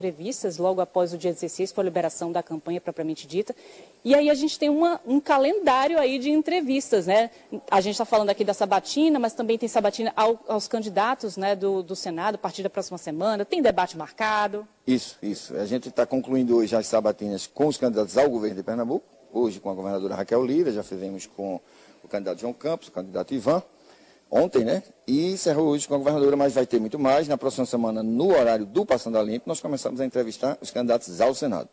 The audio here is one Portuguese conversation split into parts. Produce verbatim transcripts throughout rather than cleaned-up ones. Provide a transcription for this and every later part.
entrevistas logo após o dia dezesseis, foi a liberação da campanha propriamente dita. E aí a gente tem uma, um calendário aí de entrevistas, né? A gente está falando aqui da sabatina, mas também tem sabatina ao, aos candidatos, né, do, do Senado a partir da próxima semana. Tem debate marcado? Isso, isso. A gente está concluindo hoje as sabatinas com os candidatos ao governo de Pernambuco. Hoje com a governadora Raquel Lira, já fizemos com o candidato João Campos, o candidato Ivan, ontem, né? E encerrou hoje com a governadora, mas vai ter muito mais. Na próxima semana, no horário do Passando a Limpo, nós começamos a entrevistar os candidatos ao Senado,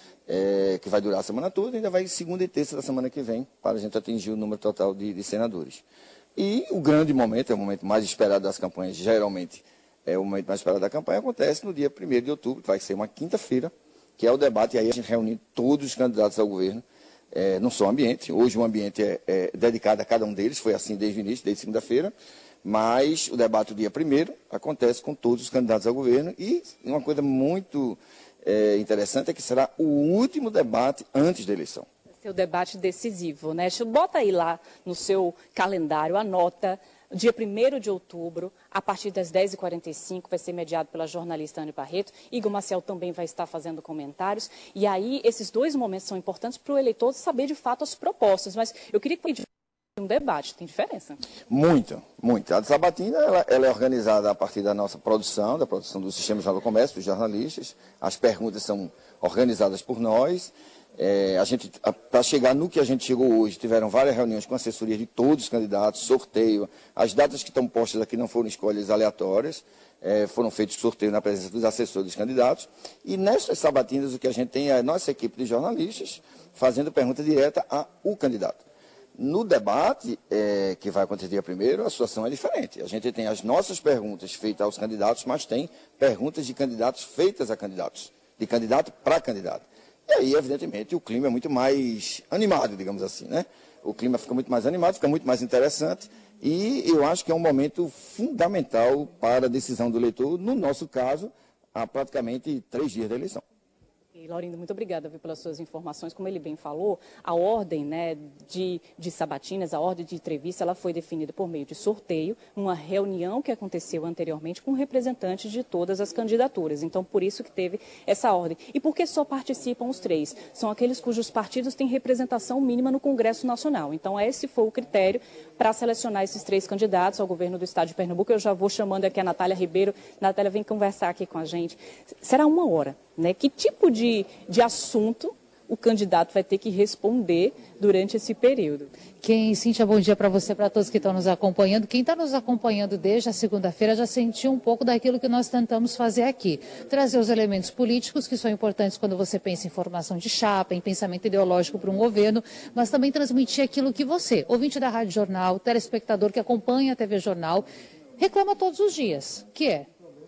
é, que vai durar a semana toda, e ainda vai segunda e terça da semana que vem, para a gente atingir o número total de, de senadores. E o grande momento, é o momento mais esperado das campanhas, geralmente é o momento mais esperado da campanha, acontece no dia primeiro de outubro, que vai ser uma quinta-feira, que é o debate, e aí a gente reúne todos os candidatos ao governo, É, não só o ambiente, hoje o ambiente é, é dedicado a cada um deles, foi assim desde o início, desde segunda-feira, mas o debate do dia primeiro acontece com todos os candidatos ao governo e uma coisa muito é, interessante é que será o último debate antes da eleição. Seu debate decisivo, né? Bota aí lá no seu calendário, anota, dia primeiro de outubro, a partir das dez e quarenta e cinco, vai ser mediado pela jornalista Anne Barreto. Igor Maciel também vai estar fazendo comentários. E aí, esses dois momentos são importantes para o eleitor saber de fato as propostas. Mas eu queria que um debate, tem diferença? Muita, muita. A sabatina ela, ela é organizada a partir da nossa produção, da produção do Sistema Jornal do Comércio, dos jornalistas. As perguntas são organizadas por nós. É, a gente, para chegar no que a gente chegou hoje, tiveram várias reuniões com assessoria de todos os candidatos, sorteio. As datas que estão postas aqui não foram escolhas aleatórias, é, foram feitos sorteio na presença dos assessores dos candidatos. E nessas sabatinas o que a gente tem é a nossa equipe de jornalistas fazendo pergunta direta ao candidato. No debate, é, que vai acontecer dia primeiro, a situação é diferente. A gente tem as nossas perguntas feitas aos candidatos, mas tem perguntas de candidatos feitas a candidatos, de candidato para candidato. E aí, evidentemente, o clima é muito mais animado, digamos assim, né? O clima fica muito mais animado, fica muito mais interessante e eu acho que é um momento fundamental para a decisão do eleitor, no nosso caso, há praticamente três dias da eleição. E, Laurindo, muito obrigada viu, pelas suas informações. Como ele bem falou, a ordem né, de, de sabatinas, a ordem de entrevista, ela foi definida por meio de sorteio, uma reunião que aconteceu anteriormente com representantes de todas as candidaturas. Então, por isso que teve essa ordem. E por que só participam os três? São aqueles cujos partidos têm representação mínima no Congresso Nacional. Então, esse foi o critério para selecionar esses três candidatos ao governo do Estado de Pernambuco. Eu já vou chamando aqui a Natália Ribeiro. Natália, vem conversar aqui com a gente. Será uma hora. Né? Que tipo de, de assunto o candidato vai ter que responder durante esse período? Quem, Cíntia, bom dia para você, para todos que estão nos acompanhando. Quem está nos acompanhando desde a segunda-feira já sentiu um pouco daquilo que nós tentamos fazer aqui. Trazer os elementos políticos que são importantes quando você pensa em formação de chapa, em pensamento ideológico para um governo, mas também transmitir aquilo que você, ouvinte da Rádio Jornal, telespectador que acompanha a T V Jornal, reclama todos os dias, que é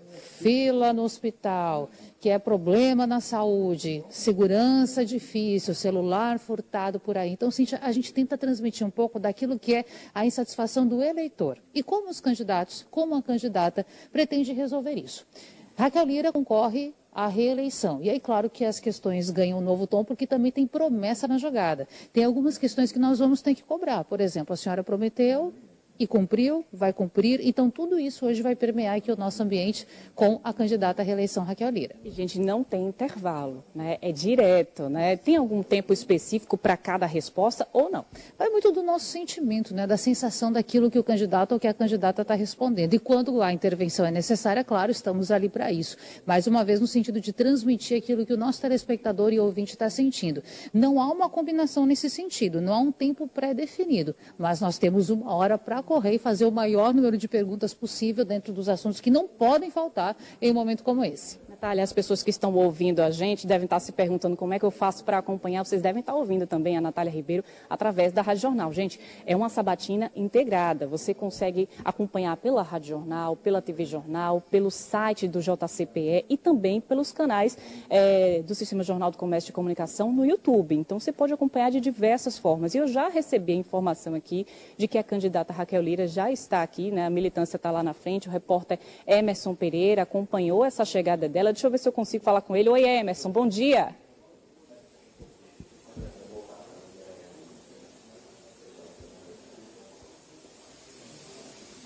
fila no hospital, que é problema na saúde, segurança difícil, celular furtado por aí. Então, Cíntia, a gente tenta transmitir um pouco daquilo que é a insatisfação do eleitor. E como os candidatos, como a candidata, pretende resolver isso. Raquel Lira concorre à reeleição. E aí, claro que as questões ganham um novo tom, porque também tem promessa na jogada. Tem algumas questões que nós vamos ter que cobrar. Por exemplo, a senhora prometeu e cumpriu, vai cumprir. Então, tudo isso hoje vai permear aqui o nosso ambiente com a candidata à reeleição, Raquel Lira. E, gente, não tem intervalo, né? É direto, né? Tem algum tempo específico para cada resposta ou não? Vai muito do nosso sentimento, né? Da sensação daquilo que o candidato ou que a candidata está respondendo. E quando a intervenção é necessária, claro, estamos ali para isso. Mais uma vez, no sentido de transmitir aquilo que o nosso telespectador e ouvinte está sentindo. Não há uma combinação nesse sentido, não há um tempo pré-definido, mas nós temos uma hora para correr e fazer o maior número de perguntas possível dentro dos assuntos que não podem faltar em um momento como esse. Natália, as pessoas que estão ouvindo a gente devem estar se perguntando como é que eu faço para acompanhar. Vocês devem estar ouvindo também a Natália Ribeiro através da Rádio Jornal. Gente, é uma sabatina integrada. Você consegue acompanhar pela Rádio Jornal, pela T V Jornal, pelo site do J C P E e também pelos canais é, do Sistema Jornal do Comércio e Comunicação no YouTube. Então, você pode acompanhar de diversas formas. E eu já recebi a informação aqui de que a candidata Raquel Lira já está aqui, né? A militância está lá na frente. O repórter Emerson Pereira acompanhou essa chegada dela. Deixa eu ver se eu consigo falar com ele. Oi, Emerson, bom dia.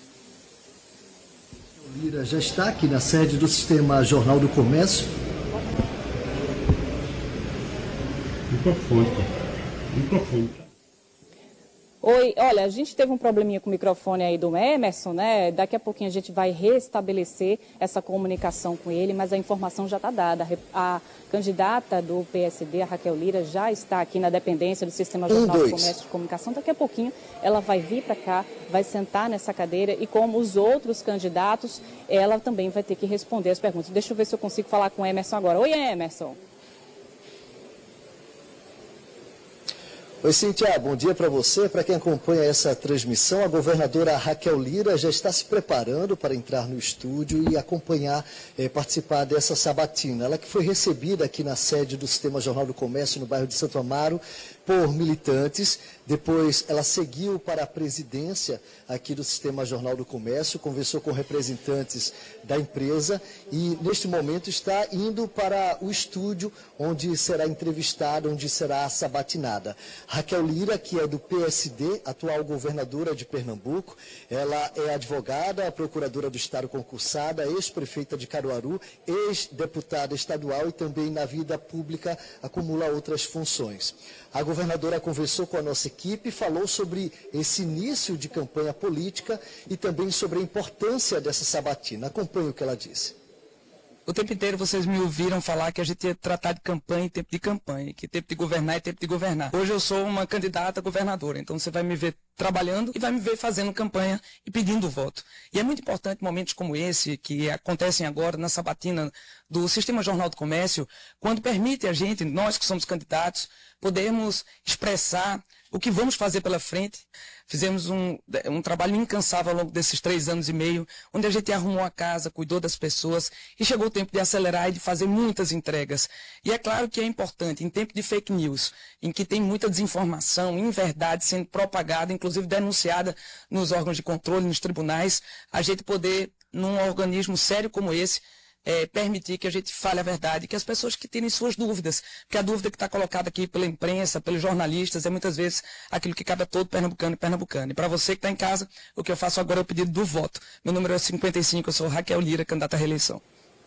Lira já está aqui na sede do Sistema Jornal do Comércio. microfone, microfone. Oi, olha, a gente teve um probleminha com o microfone aí do Emerson, né? Daqui a pouquinho a gente vai restabelecer essa comunicação com ele, mas a informação já está dada. A candidata do P S D, a Raquel Lira, já está aqui na dependência do Sistema Jornal do Comércio de Comunicação. Daqui a pouquinho ela vai vir para cá, vai sentar nessa cadeira e, como os outros candidatos, ela também vai ter que responder as perguntas. Deixa eu ver se eu consigo falar com o Emerson agora. Oi, Emerson. Oi, Cíntia, bom dia para você. Para quem acompanha essa transmissão, a governadora Raquel Lira já está se preparando para entrar no estúdio e acompanhar, eh, participar dessa sabatina. Ela que foi recebida aqui na sede do Sistema Jornal do Comércio, no bairro de Santo Amaro, por militantes. Depois ela seguiu para a presidência aqui do Sistema Jornal do Comércio, conversou com representantes da empresa e neste momento está indo para o estúdio onde será entrevistada, onde será sabatinada. Raquel Lira, que é do P S D, atual governadora de Pernambuco, ela é advogada, procuradora do Estado concursada, ex-prefeita de Caruaru, ex-deputada estadual e também na vida pública acumula outras funções. A governadora conversou com a nossa equipe, falou sobre esse início de campanha política e também sobre a importância dessa sabatina. Acompanhe o que ela disse. O tempo inteiro vocês me ouviram falar que a gente ia tratar de campanha em tempo de campanha, que tempo de governar é tempo de governar. Hoje eu sou uma candidata a governadora, então você vai me ver trabalhando e vai me ver fazendo campanha e pedindo voto. E é muito importante momentos como esse, que acontecem agora na sabatina do Sistema Jornal do Comércio, quando permite a gente, nós que somos candidatos, podermos expressar o que vamos fazer pela frente. Fizemos um, um trabalho incansável ao longo desses três anos e meio, onde a gente arrumou a casa, cuidou das pessoas e chegou o tempo de acelerar e de fazer muitas entregas. E é claro que é importante, em tempo de fake news, em que tem muita desinformação, inverdade sendo propagada, inclusive denunciada nos órgãos de controle, nos tribunais, a gente poder, num organismo sério como esse, É, permitir que a gente fale a verdade, que as pessoas que tirem suas dúvidas, porque a dúvida que está colocada aqui pela imprensa, pelos jornalistas, é muitas vezes aquilo que cabe a todo pernambucano e pernambucano. E para você que está em casa, o que eu faço agora é o pedido do voto. Meu número é cinquenta e cinco, eu sou Raquel Lira, candidata à reeleição.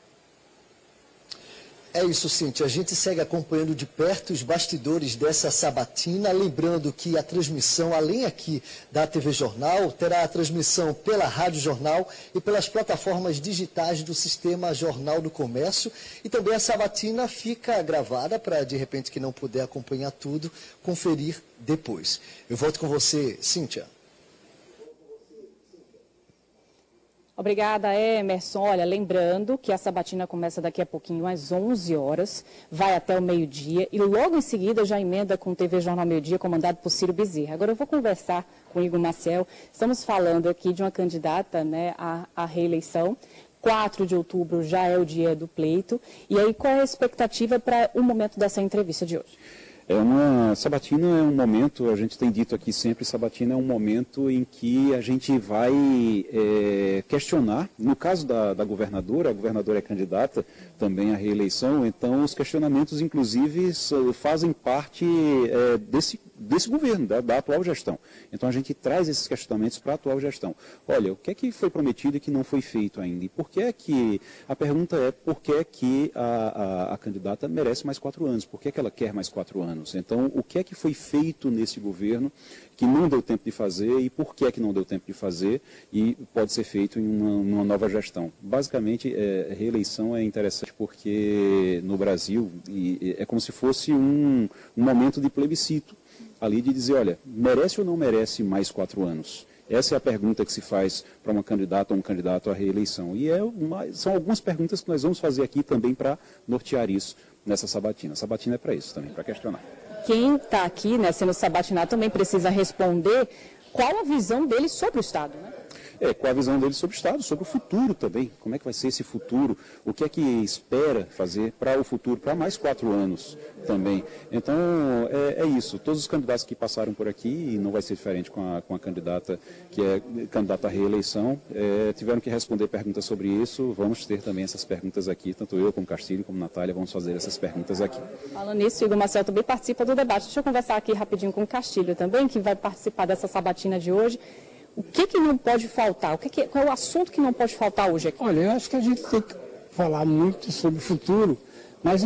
É isso, Cíntia. A gente segue acompanhando de perto os bastidores dessa sabatina, lembrando que a transmissão, além aqui da T V Jornal, terá a transmissão pela Rádio Jornal e pelas plataformas digitais do Sistema Jornal do Comércio. E também a sabatina fica gravada para, de repente, que não puder acompanhar tudo, conferir depois. Eu volto com você, Cíntia. Obrigada, Emerson. Olha, lembrando que a sabatina começa daqui a pouquinho, às onze horas, vai até o meio-dia e logo em seguida já emenda com o T V Jornal Meio Dia, comandado por Ciro Bezerra. Agora eu vou conversar com o Igor Maciel. Estamos falando aqui de uma candidata, né, à, à reeleição. quatro de outubro já é o dia do pleito. E aí, qual é a expectativa para o momento dessa entrevista de hoje? É uma sabatina é um momento, a gente tem dito aqui sempre, sabatina é um momento em que a gente vai é, questionar, no caso da, da governadora, a governadora é candidata também à reeleição, então os questionamentos, inclusive, fazem parte é, desse, desse governo, da, da atual gestão. Então a gente traz esses questionamentos para a atual gestão. Olha, o que é que foi prometido e que não foi feito ainda? E por que é que, a pergunta é, por que é que a, a, a candidata merece mais quatro anos? Por que é que ela quer mais quatro anos? Então, o que é que foi feito nesse governo que não deu tempo de fazer e por que é que não deu tempo de fazer e pode ser feito em uma, uma nova gestão? Basicamente, é, reeleição é interessante porque no Brasil e, é como se fosse um, um momento de plebiscito ali de dizer, olha, merece ou não merece mais quatro anos? Essa é a pergunta que se faz para uma candidata ou um candidato à reeleição. E é uma, são algumas perguntas que nós vamos fazer aqui também para nortear isso nessa sabatina. A sabatina é para isso também, para questionar. Quem está aqui, né, sendo sabatinado, também precisa responder qual a visão dele sobre o Estado, né? É, qual a visão dele sobre o Estado, sobre o futuro também. Como é que vai ser esse futuro? O que é que espera fazer para o futuro, para mais quatro anos também. Então, é, é isso. Todos os candidatos que passaram por aqui, e não vai ser diferente com a, com a candidata que é candidata à reeleição, é, tiveram que responder perguntas sobre isso. Vamos ter também essas perguntas aqui, tanto eu como Castilho, como Natália, vamos fazer essas perguntas aqui. Falando nisso, o Igor Marcel também participa do debate. Deixa eu conversar aqui rapidinho com o Castilho também, que vai participar dessa sabatina de hoje. O que, que não pode faltar? O que que, qual é o assunto que não pode faltar hoje aqui? Olha, eu acho que a gente tem que falar muito sobre o futuro